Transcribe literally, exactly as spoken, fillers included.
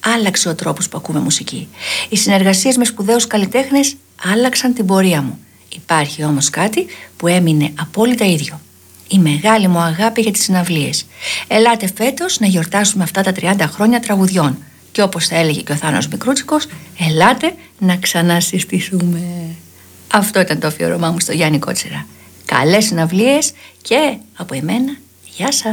άλλαξε ο τρόπος που ακούμε μουσική. Οι συνεργασίες με σπουδαίους καλλιτέχνες άλλαξαν την πορεία μου. Υπάρχει όμως κάτι που έμεινε απόλυτα ίδιο. Η μεγάλη μου αγάπη για τις συναυλίες. Ελάτε φέτος να γιορτάσουμε αυτά τα τριάντα χρόνια τραγουδιών. Και όπως θα έλεγε και ο Θάνος Μικρούτσικος, ελάτε να ξανασυστηθούμε. Αυτό ήταν το αφιερώμά μου στο Γιάννη Κότσιρα. Καλές συναυλίες και από εμένα, γεια σας.